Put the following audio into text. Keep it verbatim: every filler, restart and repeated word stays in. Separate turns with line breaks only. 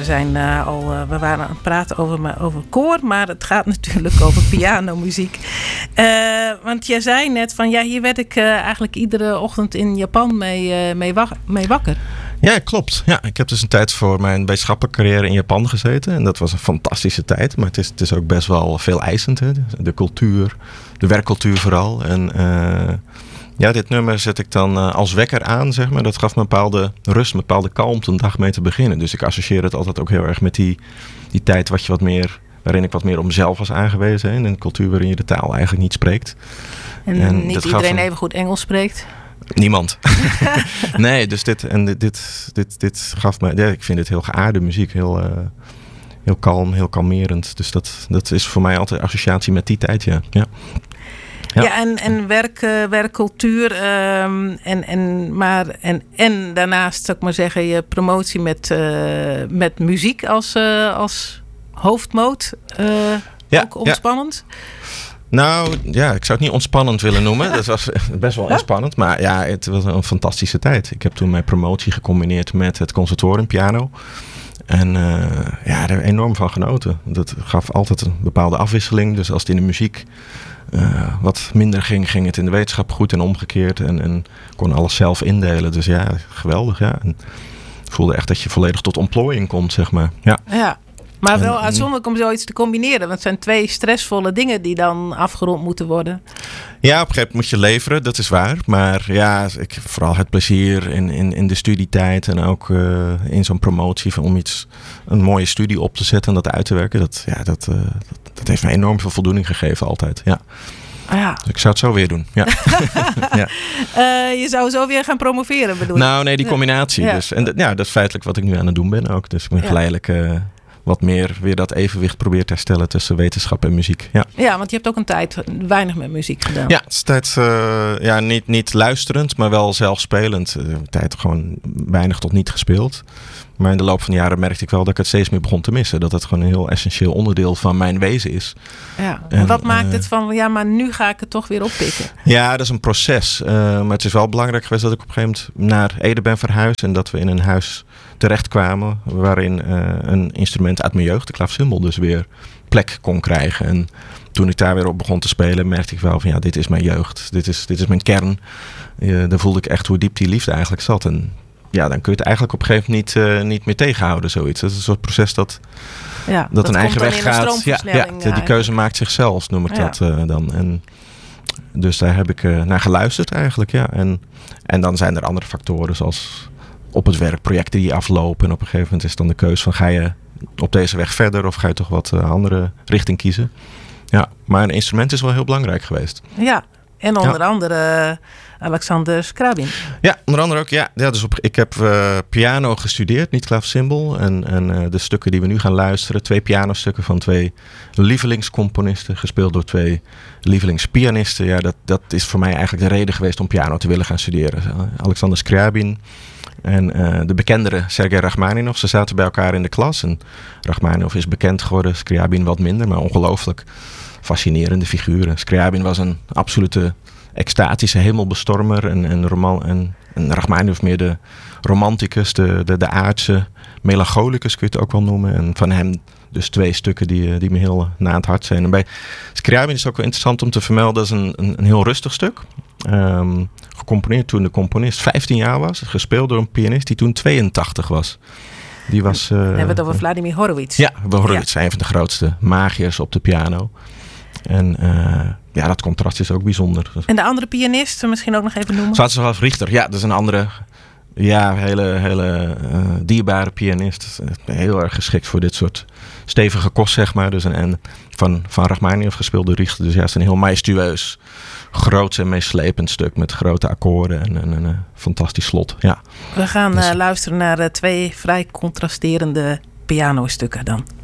we zijn uh, al, uh, we waren aan het praten over, over koor, maar het gaat natuurlijk over pianomuziek. Uh, want jij zei net van, ja, hier werd ik uh, eigenlijk iedere ochtend in Japan mee, uh, mee, wak- mee wakker.
Ja, klopt. Ja, ik heb dus een tijd voor mijn wetenschappelijke carrière in Japan gezeten. En dat was een fantastische tijd. Maar het is, het is ook best wel veel eisend. Hè? De cultuur, de werkcultuur vooral. En uh, ja, dit nummer zet ik dan uh, als wekker aan, zeg maar. Dat gaf me een bepaalde rust, een bepaalde kalmte om de dag mee te beginnen. Dus ik associeer het altijd ook heel erg met die, die tijd wat je wat meer, waarin ik wat meer op mezelf was aangewezen. Hè? In een cultuur waarin je de taal eigenlijk niet spreekt.
En, en niet iedereen een... even goed Engels spreekt?
Niemand. Nee, dus dit, en dit, dit, dit, dit gaf me... Ja, ik vind het heel geaarde muziek. Heel, uh, heel kalm, heel kalmerend. Dus dat, dat is voor mij altijd associatie met die tijd, ja. Ja,
ja. ja en, en werk, uh, werkcultuur. Um, en, en, maar, en, en daarnaast, zou ik maar zeggen, je promotie met, uh, met muziek als, uh, als hoofdmoot. Uh, ja, ook ontspannend.
Ja. Nou, ja, ik zou het niet ontspannend willen noemen. Dat was best wel ontspannend. Maar ja, het was een fantastische tijd. Ik heb toen mijn promotie gecombineerd met het conservatorium piano. En uh, ja, daar heb ik enorm van genoten. Dat gaf altijd een bepaalde afwisseling. Dus als het in de muziek uh, wat minder ging, ging het in de wetenschap goed en omgekeerd. En, en kon alles zelf indelen. Dus ja, geweldig. Ja. En ik voelde echt dat je volledig tot ontplooiing komt, zeg maar. Ja.
Ja. Maar wel uitzonderlijk om zoiets te combineren. Want het zijn twee stressvolle dingen die dan afgerond moeten worden.
Ja, op een gegeven moment moet je leveren, dat is waar. Maar ja, ik, vooral het plezier in, in, in de studietijd en ook uh, in zo'n promotie van om iets, een mooie studie op te zetten en dat uit te werken. Dat, ja, dat, uh, dat, dat heeft me enorm veel voldoening gegeven altijd. Ja.
Ah, ja.
Dus ik zou het zo weer doen. Ja. Ja.
Uh, je zou zo weer gaan promoveren, bedoel je?
Nou, nee, die combinatie. Ja. Dus. En d- ja, dat is feitelijk wat ik nu aan het doen ben ook. Dus ik ben ja. geleidelijk... Uh, wat meer weer dat evenwicht probeert te herstellen tussen wetenschap en muziek. Ja,
ja, want je hebt ook een tijd weinig met muziek gedaan.
Ja, het is tijd, uh, ja, niet, niet luisterend, maar wel zelf spelend. Uh, tijd gewoon weinig tot niet gespeeld. Maar in de loop van de jaren merkte ik wel dat ik het steeds meer begon te missen. Dat het gewoon een heel essentieel onderdeel van mijn wezen is.
Ja, en, en wat maakt uh, het van, ja, maar nu ga ik het toch weer oppikken?
Ja, dat is een proces. Uh, maar het is wel belangrijk geweest dat ik op een gegeven moment naar Ede ben verhuisd. En dat we in een huis terechtkwamen waarin uh, een instrument uit mijn jeugd, de klavecimbal, dus weer plek kon krijgen. En toen ik daar weer op begon te spelen, merkte ik wel van ja, dit is mijn jeugd. Dit is, dit is mijn kern. Uh, dan voelde ik echt hoe diep die liefde eigenlijk zat. En ja, dan kun je het eigenlijk op een gegeven moment niet, uh, niet meer tegenhouden, zoiets. Dat is een soort proces dat,
ja,
dat, dat een eigen weg
een
gaat. Ja, ja, die, die keuze maakt zichzelf, noem ik ja. dat uh, dan. En dus daar heb ik uh, naar geluisterd eigenlijk, ja. En, en dan zijn er andere factoren, zoals op het werk projecten die aflopen. En op een gegeven moment is dan de keuze van ga je op deze weg verder of ga je toch wat uh, andere richting kiezen. Ja, maar een instrument is wel heel belangrijk geweest.
Ja, en onder ja. andere Alexander Scriabin.
Ja, onder andere ook. Ja, ja dus op, ik heb uh, piano gestudeerd, niet klavecimbal. En, en uh, de stukken die we nu gaan luisteren, twee pianostukken van twee lievelingscomponisten, gespeeld door twee lievelingspianisten. Ja, dat, dat is voor mij eigenlijk de reden geweest om piano te willen gaan studeren. Alexander Scriabin en uh, de bekendere Sergei Rachmaninov. Ze zaten bij elkaar in de klas. En Rachmaninov is bekend geworden, Scriabin wat minder, maar ongelooflijk fascinerende figuren. Scriabin was een absolute extatische hemelbestormer en, en, roman, en, en Rachmaninov meer de romanticus, de, de, de aardse melancholicus kun je het ook wel noemen. En van hem dus twee stukken die, die me heel na aan het hart zijn. En bij Scriabin is het ook wel interessant om te vermelden, dat is een, een, een heel rustig stuk. Um, gecomponeerd toen de componist vijftien jaar was. Gespeeld door een pianist die toen tweeëntachtig was. Die was uh,
we hebben het over Vladimir Horowitz.
Ja, Horowitz, ja. Een van de grootste magiërs op de piano. En uh, ja, dat contrast is ook bijzonder.
En de andere pianist, misschien ook nog even noemen?
Stanislav Richter, ja, dat is een andere, ja, hele, hele uh, dierbare pianist. Heel erg geschikt voor dit soort stevige kost, zeg maar. Dus een, en van, van Rachmaninov gespeeld door Richter. Dus ja, het is een heel majestueus, groot en meeslepend stuk met grote akkoorden en, en, en een fantastisch slot. Ja.
We gaan
dus,
uh, luisteren naar uh, twee vrij contrasterende pianostukken dan.